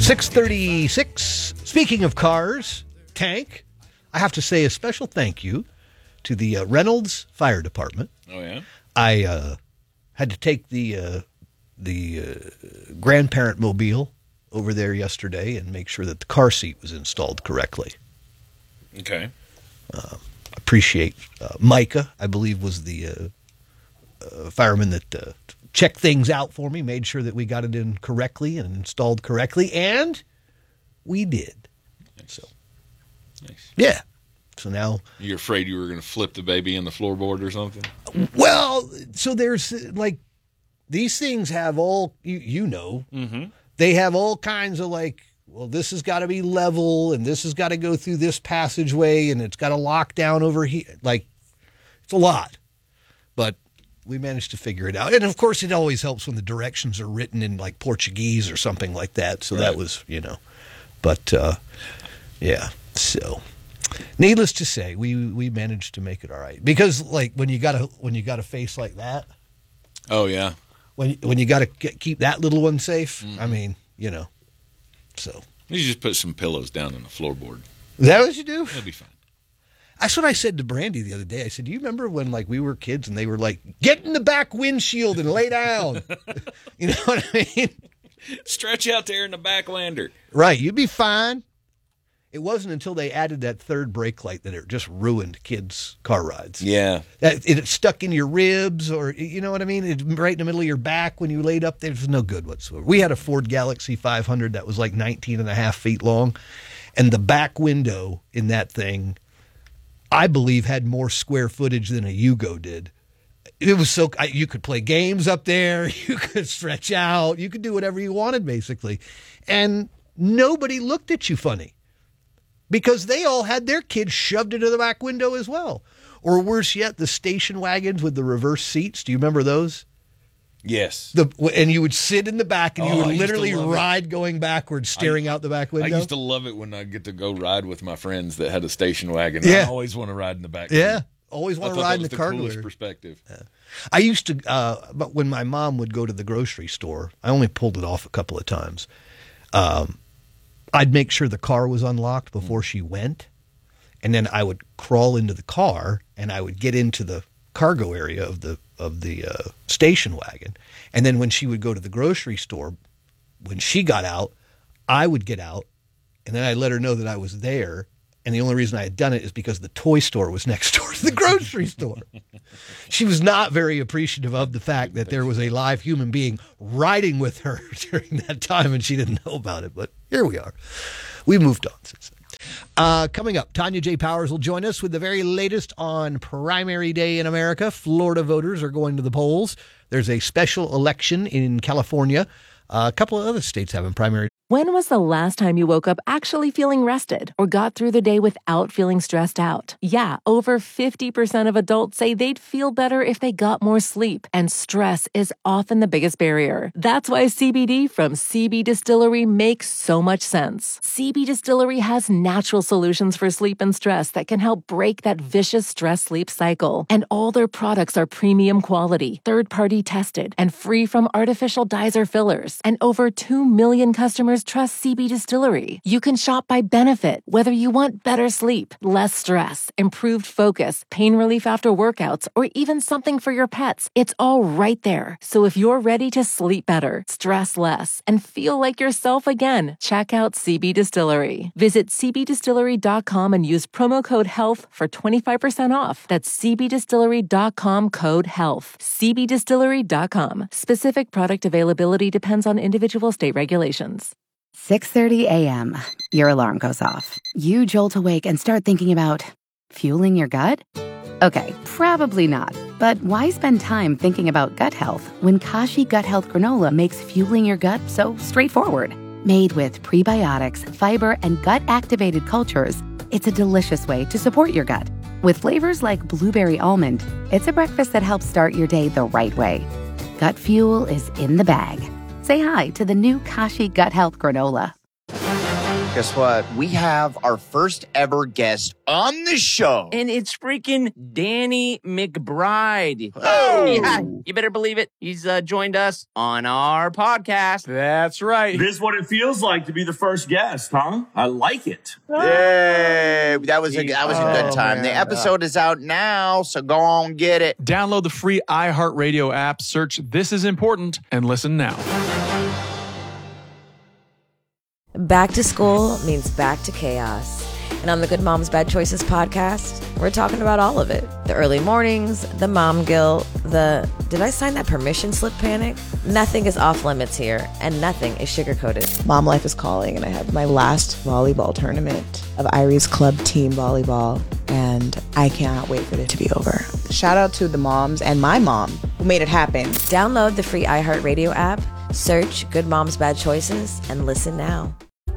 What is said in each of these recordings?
6:36. Speaking of cars, Tank, I have to say a special thank you to the Reynolds Fire Department. Oh, yeah? I had to take the grandparent mobile over there yesterday and make sure that the car seat was installed correctly. Okay. Appreciate Micah, I believe, was the fireman that checked things out for me, made sure that we got it in correctly and installed correctly, and we did. Nice. So, nice. Yeah. So now... You're afraid you were going to flip the baby in the floorboard or something? Well, so there's, like, these things have all, you know, they have all kinds of, like, well, this has got to be level, and this has got to go through this passageway, and it's got to lock down over here. Like, it's a lot. But we managed to figure it out. And, of course, it always helps when the directions are written in, like, Portuguese or something like that. So that was, you know. But, yeah, so... Needless to say, we managed to make it all right. Because, like, when you got a face like that... Oh, yeah. When you got to keep that little one safe, I mean, you know, so. You just put some pillows down on the floorboard. Is that what you do? That'll be fine. That's what I said to Brandy the other day. I said, do you remember when, like, we were kids and they were like, get in the back windshield and lay down? You know what I mean? Stretch out there in the back lander. Right. You'd be fine. It wasn't until they added that third brake light that it just ruined kids' car rides. Yeah. It stuck in your ribs or, you know what I mean? It's right in the middle of your back when you laid up there. It was no good whatsoever. We had a Ford Galaxy 500 that was like 19 and a half feet long. And the back window in that thing, I believe, had more square footage than a Yugo did. It was so, you could play games up there. You could stretch out. You could do whatever you wanted, basically. And nobody looked at you funny. Because they all had their kids shoved into the back window as well. Or worse yet, the station wagons with the reverse seats. Do you remember those? Yes. And you would sit in the back and you would literally ride going backwards, staring out the back window. I used to love it when I get to go ride with my friends that had a station wagon. Yeah. I always want to ride in the back. Yeah. Always want to ride in the cargo. That was the coolest perspective. Yeah. I used to, but when my mom would go to the grocery store, I only pulled it off a couple of times. I'd make sure the car was unlocked before she went, and then I would crawl into the car and I would get into the cargo area of the station wagon. And then when she would go to the grocery store, when she got out, I would get out, and then I'd let her know that I was there. And the only reason I had done it is because the toy store was next door to the grocery store. She was not very appreciative of the fact that there was a live human being riding with her during that time, and she didn't know about it. But here we are. We moved on since then. Coming up, Tanya J. Powers will join us with the very latest on primary day in America. Florida voters are going to the polls. There's a special election in California. A couple of other states having primary. When was the last time you woke up actually feeling rested or got through the day without feeling stressed out? Yeah, over 50% of adults say they'd feel better if they got more sleep, and stress is often the biggest barrier. That's why CBD from CB Distillery makes so much sense. CB Distillery has natural solutions for sleep and stress that can help break that vicious stress-sleep cycle. And all their products are premium quality, third-party tested, and free from artificial dyes or fillers. And over 2 million customers trust CB Distillery. You can shop by benefit, whether you want better sleep, less stress, improved focus, pain relief after workouts, or even something for your pets. It's all right there. So if you're ready to sleep better, stress less, and feel like yourself again, check out CB Distillery. Visit cbdistillery.com and use promo code HEALTH for 25% off. That's cbdistillery.com, code HEALTH. cbdistillery.com. Specific product availability depends on individual state regulations. 6:30 a.m. Your alarm goes off. You jolt awake and start thinking about fueling your gut? Okay, probably not. But why spend time thinking about gut health when Kashi Gut Health Granola makes fueling your gut so straightforward? Made with prebiotics, fiber, and gut-activated cultures, it's a delicious way to support your gut. With flavors like blueberry almond, it's a breakfast that helps start your day the right way. Gut fuel is in the bag. Say hi to the new Kashi Gut Health Granola. Guess what? We have our first ever guest on the show. And it's freaking Danny McBride. Oh! Yeah, you better believe it. He's joined us on our podcast. That's right. This is what it feels like to be the first guest, huh? I like it. Yay! That was a good time. Man. The episode is out now, so go on get it. Download the free iHeartRadio app, search This Is Important, and listen now. Back to school means back to chaos. And on the Good Moms Bad Choices podcast, we're talking about all of it. The early mornings, the mom guilt, the did I sign that permission slip panic? Nothing is off limits here, and nothing is sugar-coated. Mom life is calling, and I have my last volleyball tournament of Irie's club team volleyball, and I cannot wait for it to be over. Shout out to the moms and my mom who made it happen. Download the free iHeartRadio app, search Good Moms Bad Choices, and listen now.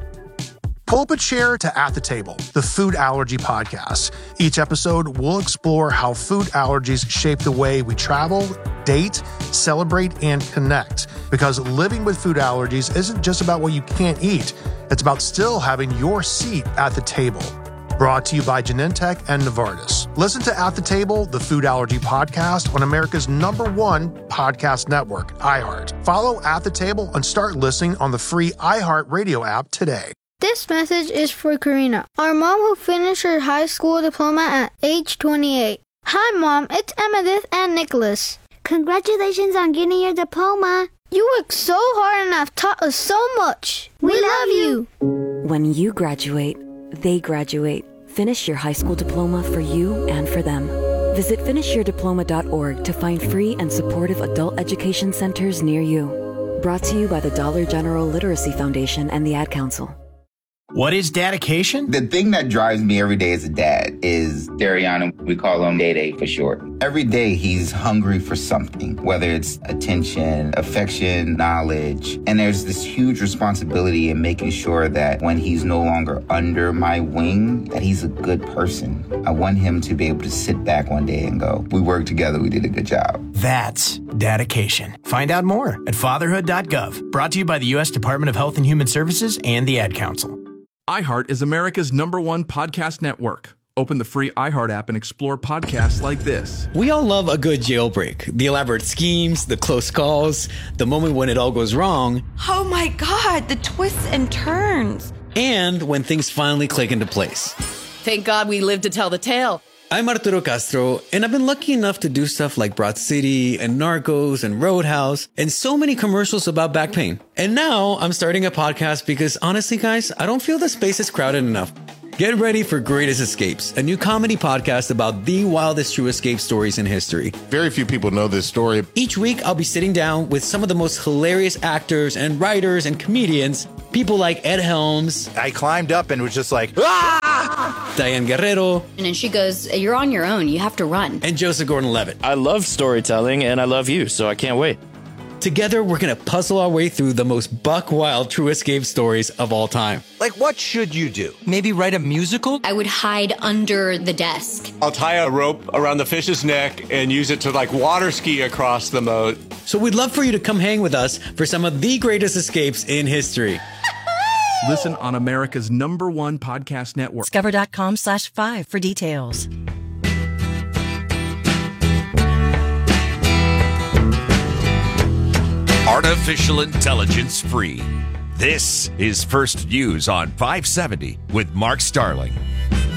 Pull up a chair to At the Table, the food allergy podcast. Each episode, we'll explore how food allergies shape the way we travel, date, celebrate, and connect. Because living with food allergies isn't just about what you can't eat. It's about still having your seat at the table. Brought to you by Genentech and Novartis. Listen to At the Table, the food allergy podcast on America's #1 podcast network, iHeart. Follow At the Table and start listening on the free iHeart Radio app today. This message is for Karina, our mom who finished her high school diploma at age 28. Hi, Mom. It's Emmettith and Nicholas. Congratulations on getting your diploma. You worked so hard and have taught us so much. We love you. When you graduate, they graduate. Finish your high school diploma for you and for them. Visit finishyourdiploma.org to find free and supportive adult education centers near you. Brought to you by the Dollar General Literacy Foundation and the Ad Council. What is dedication? The thing that drives me every day as a dad is Dariana. We call him Day for short. Every day he's hungry for something, whether it's attention, affection, knowledge. And there's this huge responsibility in making sure that when he's no longer under my wing, that he's a good person. I want him to be able to sit back one day and go, we worked together, we did a good job. That's dedication. Find out more at fatherhood.gov. Brought to you by the U.S. Department of Health and Human Services and the Ad Council. iHeart is America's #1 podcast network. Open the free iHeart app and explore podcasts like this. We all love a good jailbreak. The elaborate schemes, the close calls, the moment when it all goes wrong. Oh my God, the twists and turns. And when things finally click into place. Thank God we lived to tell the tale. I'm Arturo Castro, and I've been lucky enough to do stuff like Broad City and Narcos and Roadhouse and so many commercials about back pain. And now I'm starting a podcast because honestly, guys, I don't feel the space is crowded enough. Get ready for Greatest Escapes, a new comedy podcast about the wildest true escape stories in history. Very few people know this story. Each week, I'll be sitting down with some of the most hilarious actors and writers and comedians, people like Ed Helms. I climbed up and was just like, ah! Diane Guerrero. And then she goes, you're on your own. You have to run. And Joseph Gordon-Levitt. I love storytelling, and I love you, so I can't wait. Together, we're going to puzzle our way through the most buck-wild true escape stories of all time. Like, what should you do? Maybe write a musical? I would hide under the desk. I'll tie a rope around the fish's neck and use it to, water ski across the moat. So we'd love for you to come hang with us for some of the greatest escapes in history. Listen on America's #1 podcast network. Discover.com/5 for details. Artificial intelligence free. This is First News on 570 with Mark Starling.